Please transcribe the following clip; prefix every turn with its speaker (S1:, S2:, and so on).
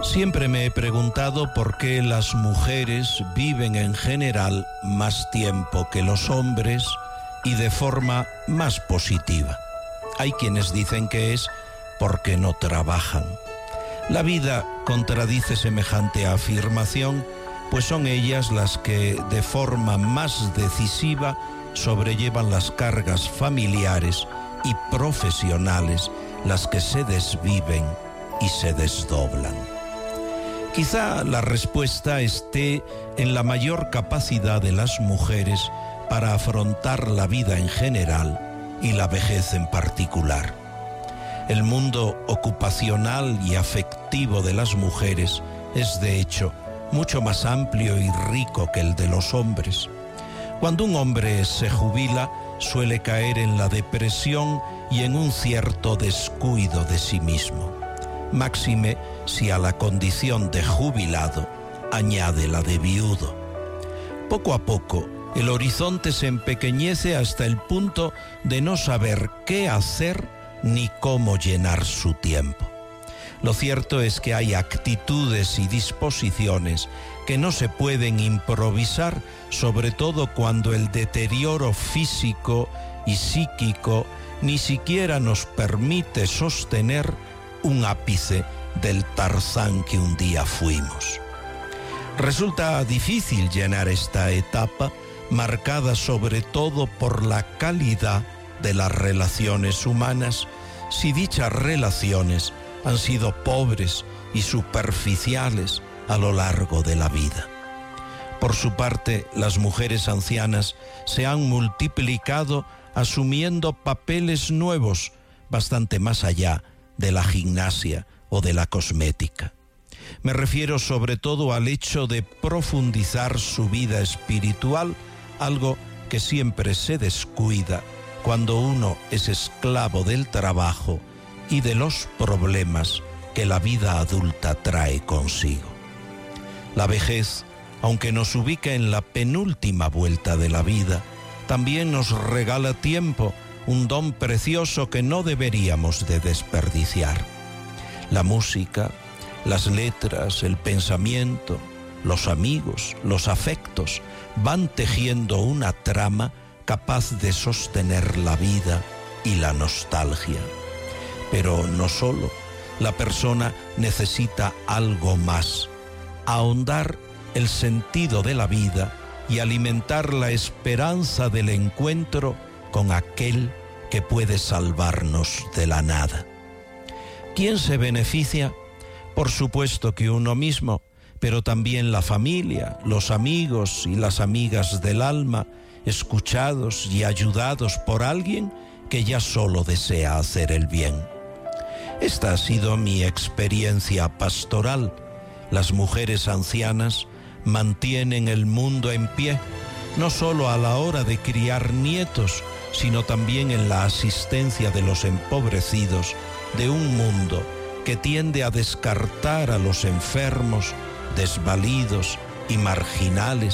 S1: Siempre me he preguntado por qué las mujeres viven en general más tiempo que los hombres y de forma más positiva. Hay quienes dicen que es porque no trabajan. La vida contradice semejante afirmación, pues son ellas las que de forma más decisiva sobrellevan las cargas familiares y profesionales, las que se desviven y se desdoblan. Quizá la respuesta esté en la mayor capacidad de las mujeres para afrontar la vida en general y la vejez en particular. El mundo ocupacional y afectivo de las mujeres es, de hecho, mucho más amplio y rico que el de los hombres. Cuando un hombre se jubila, suele caer en la depresión y en un cierto descuido de sí mismo. Máxime si a la condición de jubilado añade la de viudo. Poco a poco, el horizonte se empequeñece hasta el punto de no saber qué hacer ni cómo llenar su tiempo. Lo cierto es que hay actitudes y disposiciones que no se pueden improvisar, sobre todo cuando el deterioro físico y psíquico ni siquiera nos permite sostener un ápice del Tarzán que un día fuimos. Resulta difícil llenar esta etapa, marcada sobre todo por la calidad de las relaciones humanas, si dichas relaciones han sido pobres y superficiales a lo largo de la vida. Por su parte, las mujeres ancianas se han multiplicado asumiendo papeles nuevos, bastante más allá de la gimnasia o de la cosmética. Me refiero sobre todo al hecho de profundizar su vida espiritual, algo que siempre se descuida cuando uno es esclavo del trabajo y de los problemas que la vida adulta trae consigo. La vejez, aunque nos ubica en la penúltima vuelta de la vida, también nos regala tiempo, un don precioso que no deberíamos de desperdiciar. La música, las letras, el pensamiento, los amigos, los afectos van tejiendo una trama capaz de sostener la vida y la nostalgia. Pero no solo, la persona necesita algo más: ahondar el sentido de la vida y alimentar la esperanza del encuentro con aquel que puede salvarnos de la nada. ¿Quién se beneficia? Por supuesto que uno mismo, pero también la familia, los amigos y las amigas del alma, escuchados y ayudados por alguien que ya solo desea hacer el bien. Esta ha sido mi experiencia pastoral. Las mujeres ancianas mantienen el mundo en pie, no solo a la hora de criar nietos, sino también en la asistencia de los empobrecidos de un mundo que tiende a descartar a los enfermos, desvalidos y marginales,